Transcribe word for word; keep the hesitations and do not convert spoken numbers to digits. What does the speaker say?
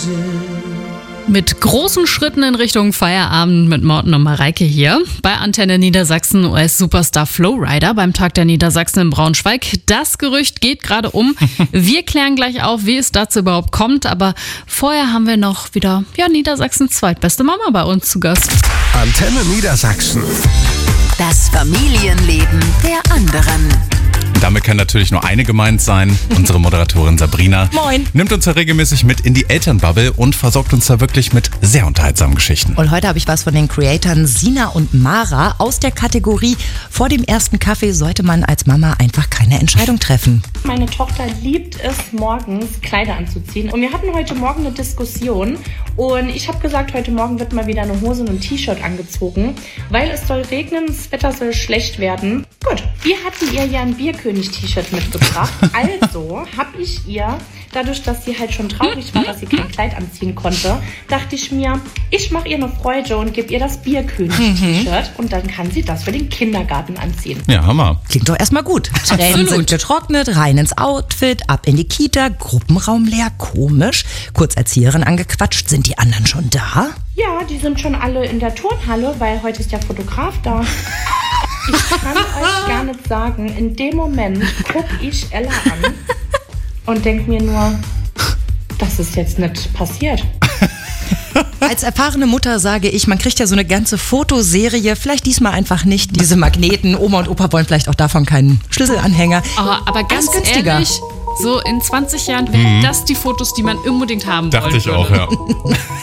Mit großen Schritten in Richtung Feierabend mit Morten und Mareike hier. Bei Antenne Niedersachsen U S-Superstar Flowrider beim Tag der Niedersachsen in Braunschweig. Das Gerücht geht gerade um. Wir klären gleich auf, wie es dazu überhaupt kommt. Aber vorher haben wir noch wieder ja, Niedersachsens zweitbeste Mama bei uns zu Gast. Antenne Niedersachsen. Das Familienleben der anderen. Damit kann natürlich nur eine gemeint sein. Unsere Moderatorin Sabrina Moin. nimmt uns ja regelmäßig mit in die Elternbubble und versorgt uns da wirklich mit sehr unterhaltsamen Geschichten. Und heute habe ich was von den Creatoren Sina und Mara aus der Kategorie: Vor dem ersten Kaffee sollte man als Mama einfach keine Entscheidung treffen. Meine Tochter liebt es, morgens Kleider anzuziehen. Und wir hatten heute Morgen eine Diskussion. Und ich habe gesagt, heute Morgen wird mal wieder eine Hose und ein T-Shirt angezogen, weil es soll regnen, das Wetter soll schlecht werden. Gut, wir hatten ihr ja ein Bierkönig-T-Shirt mitgebracht. Also habe ich ihr, dadurch, dass sie halt schon traurig war, dass sie kein Kleid anziehen konnte, dachte ich mir, ich mache ihr eine Freude und gebe ihr das Bierkönig-T-Shirt. Und dann kann sie das für den Kindergarten anziehen. Ja, Hammer. Klingt doch erstmal gut. Tränen sind getrocknet, rein ins Outfit, ab in die Kita, Gruppenraum leer, komisch. Kurz Erzieherin angequatscht, sind die anderen schon da? Ja, die sind schon alle in der Turnhalle, weil heute ist der Fotograf da. Ich kann euch gar nicht sagen, in dem Moment gucke ich Ella an und denke mir nur, das ist jetzt nicht passiert. Als erfahrene Mutter sage ich, man kriegt ja so eine ganze Fotoserie, vielleicht diesmal einfach nicht diese Magneten. Oma und Opa wollen vielleicht auch davon keinen Schlüsselanhänger. Oh, aber ganz Alles günstiger. ehrlich, so in zwanzig Jahren wären das die Fotos, die man unbedingt haben Dachte wollte. ich auch, ja.